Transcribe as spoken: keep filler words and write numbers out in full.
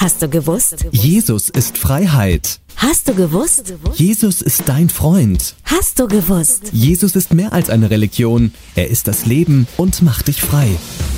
Hast du gewusst? Jesus ist Freiheit. Hast du gewusst? Jesus ist dein Freund. Hast du gewusst? Jesus ist mehr als eine Religion. Er ist das Leben und macht dich frei.